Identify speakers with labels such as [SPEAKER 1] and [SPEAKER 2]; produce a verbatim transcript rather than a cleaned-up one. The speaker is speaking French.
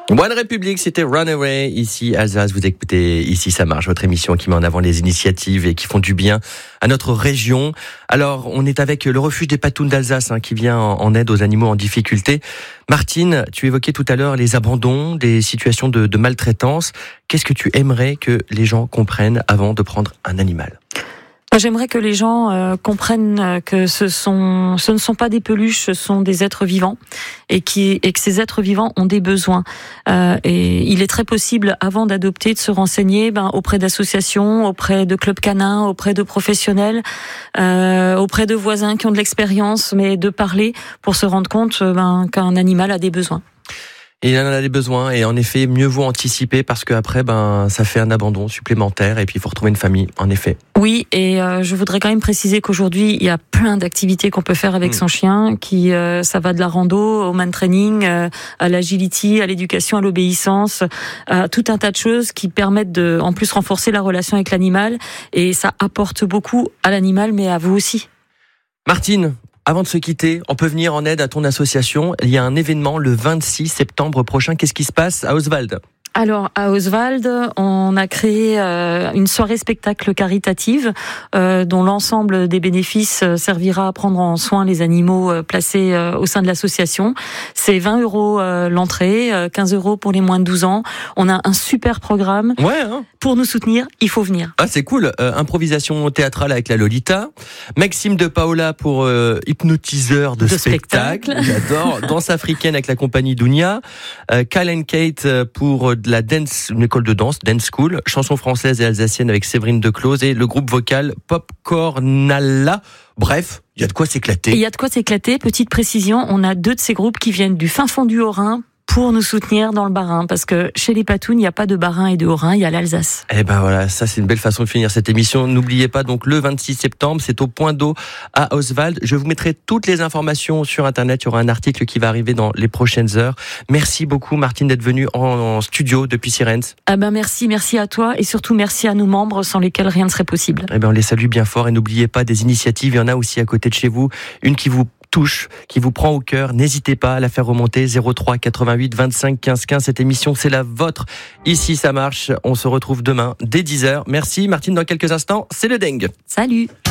[SPEAKER 1] One République, c'était Runaway, ici Alsace, vous écoutez Ici ça marche, votre émission qui met en avant les initiatives et qui font du bien à notre région. Alors, on est avec le refuge des Patounes d'Alsace hein, qui vient en aide aux animaux en difficulté. Martine, tu évoquais tout à l'heure les abandons, des situations de, de maltraitance. Qu'est-ce que tu aimerais que les gens comprennent avant de prendre un animal ?
[SPEAKER 2] J'aimerais que les gens euh, comprennent que ce sont, ce ne sont pas des peluches, ce sont des êtres vivants et, qui, et que ces êtres vivants ont des besoins. Euh, et il est très possible, avant d'adopter, de se renseigner ben, auprès d'associations, auprès de clubs canins, auprès de professionnels, euh, auprès de voisins qui ont de l'expérience, mais de parler pour se rendre compte ben, qu'un animal a des besoins.
[SPEAKER 1] Et il en a des besoins et en effet, mieux vaut anticiper parce qu'après, ben, ça fait un abandon supplémentaire et puis il faut retrouver une famille, en effet.
[SPEAKER 2] Oui, et euh, je voudrais quand même préciser qu'aujourd'hui, il y a plein d'activités qu'on peut faire avec mmh. son chien, qui euh, ça va de la rando au man training, euh, à l'agility, à l'éducation, à l'obéissance, à tout un tas de choses qui permettent de, en plus, renforcer la relation avec l'animal et ça apporte beaucoup à l'animal, mais à vous aussi.
[SPEAKER 1] Martine, avant de se quitter, on peut venir en aide à ton association. Il y a un événement le vingt-six septembre prochain. Qu'est-ce qui se passe à Oswald ?
[SPEAKER 2] Alors, à Oswald, on a créé euh, une soirée spectacle caritative euh, dont l'ensemble des bénéfices servira à prendre en soin les animaux euh, placés euh, au sein de l'association. C'est vingt euros euh, l'entrée, euh, quinze euros pour les moins de douze ans. On a un super programme.
[SPEAKER 1] Ouais, hein.
[SPEAKER 2] Pour nous soutenir, il faut venir.
[SPEAKER 1] Ah, c'est cool. Euh, improvisation théâtrale avec la Lolita. Maxime de Paola pour euh, hypnotiseur de,
[SPEAKER 2] de
[SPEAKER 1] spectacle.
[SPEAKER 2] spectacle.
[SPEAKER 1] J'adore. Danse africaine avec la compagnie Dounia. Euh, Kyle and Kate pour de la dance, une école de danse, Dance School. Chanson française et alsacienne avec Séverine Declose et le groupe vocal Popcornalla. Bref, il y a de quoi s'éclater.
[SPEAKER 2] Il y a de quoi s'éclater. Petite précision, on a deux de ces groupes qui viennent du fin fond du Haut-Rhin pour nous soutenir dans le Bas-Rhin, parce que chez les Patounes, il n'y a pas de Bas-Rhin et de Haut-Rhin, il y a l'Alsace.
[SPEAKER 1] Eh ben voilà, ça c'est une belle façon de finir cette émission. N'oubliez pas donc le vingt-six septembre, c'est au Point d'eau à Oswald. Je vous mettrai toutes les informations sur Internet. Il y aura un article qui va arriver dans les prochaines heures. Merci beaucoup Martine d'être venue en, en studio depuis Sirens.
[SPEAKER 2] Ah ben merci, merci à toi et surtout merci à nos membres sans lesquels rien ne serait possible.
[SPEAKER 1] Eh ben on les salue bien fort et n'oubliez pas des initiatives. Il y en a aussi à côté de chez vous. Une qui vous touche, qui vous prend au cœur, n'hésitez pas à la faire remonter. Zéro trois quatre-vingt-huit vingt-cinq quinze quinze. Cette émission, c'est la vôtre. Ici, ça marche. On se retrouve demain dès dix heures. Merci Martine, dans quelques instants, c'est le Dengue.
[SPEAKER 2] Salut.